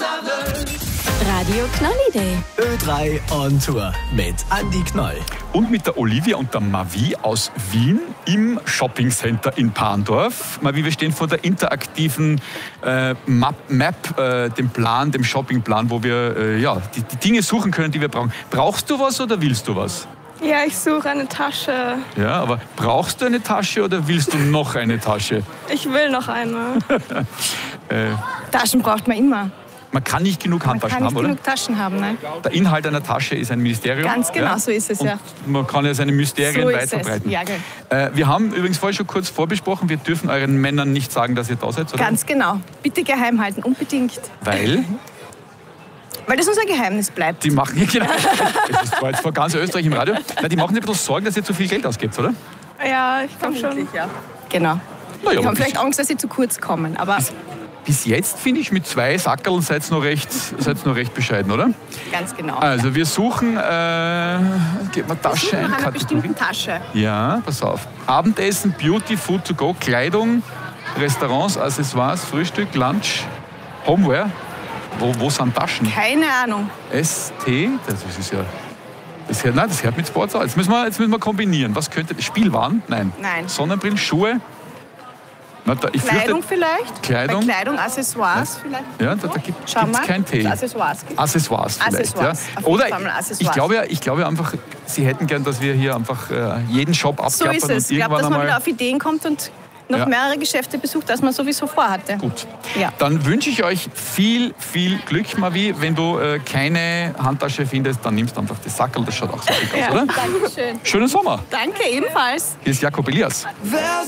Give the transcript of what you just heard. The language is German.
Radio Knolli Day. Ö3 on Tour mit Andi Knoll. Und mit der Olivia und der Mavi aus Wien im Shoppingcenter in Parndorf. Mavi, wir stehen vor der interaktiven Map, dem Plan, dem Shoppingplan, wo wir die Dinge suchen können, die wir brauchen. Brauchst du was oder willst du was? Ja, ich suche eine Tasche. Ja, aber brauchst du eine Tasche oder willst du noch eine Tasche? Ich will noch eine. Taschen braucht man immer. Man kann nicht genug Handtaschen haben, oder? Man kann nicht genug Taschen haben, nein. Der Inhalt einer Tasche ist ein Mysterium. Ganz genau, so ist es, und ja. man kann ja seine Mysterien So ist weiterbreiten. es. Ja, genau. Wir haben übrigens vorher schon kurz vorbesprochen, wir dürfen euren Männern nicht sagen, dass ihr da seid, oder? Ganz genau. Bitte geheim halten, unbedingt. Weil? Weil das unser Geheimnis bleibt. Die machen, ja, genau, das war jetzt vor ganz Österreich im Radio, nein, die machen sich ein bisschen Sorgen, dass ihr zu viel Geld ausgebt, oder? Ja, ich glaube schon. Ja. Genau. Naja, Die haben vielleicht Angst, dass sie zu kurz kommen, aber bis jetzt, finde ich, mit 2 Sackerln seid ihr noch recht bescheiden, oder? ganz genau. Also wir suchen, gib mal Tasche ein. Nach einer Kategorie. bestimmten Tasche. Ja, pass auf. Abendessen, Beauty, Food to go, Kleidung, Restaurants, Accessoires, Frühstück, Lunch, Homeware. Wo sind Taschen? Keine Ahnung. ST, das ist ja... Das hört mit Sport auf. Jetzt müssen wir kombinieren. Was könnte... Spielwaren? Nein. Nein. Sonnenbrillen, Schuhe? Kleidung vielleicht? Kleidung? Bei Kleidung, Accessoires vielleicht? Ja, da gibt Schau es mal. kein T. Accessoires gibt's. Accessoires vielleicht. Accessoires. Ja. Auf jeden Oder Fall mal Accessoires. ich glaube einfach, Sie hätten gern, dass wir hier einfach jeden Shop So abklappern ist es. und Ich glaube, irgendwann dass man einmal... wieder auf Ideen kommt und noch Ja. mehrere Geschäfte besucht, als man sowieso vorhatte. Gut. Ja. Dann wünsche ich euch viel Glück, Mavi. Wenn du keine Handtasche findest, dann nimmst du einfach das Sackerl. Das schaut auch so gut aus, oder? Dankeschön. Schönen Sommer. Danke, ebenfalls. Hier ist Jakob Elias.